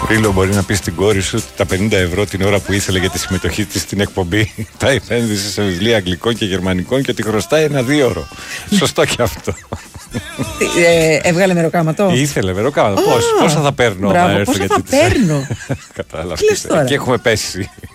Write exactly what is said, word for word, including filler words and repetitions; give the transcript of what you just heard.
Φίλο, μπορεί να πει στην κόρη σου ότι τα πενήντα ευρώ την ώρα που ήθελε για τη συμμετοχή της στην εκπομπή τα επένδυσε σε βιβλία αγγλικών και γερμανικών και ότι χρωστάει ένα δίωρο. Σωστό και αυτό. ε, έβγαλε μεροκάματο. Ήθελε μεροκάματο. Oh, πόσα θα παίρνω. Μπράβο, πόσα θα παίρνω. Κατάλαβε. Και έχουμε πέσει.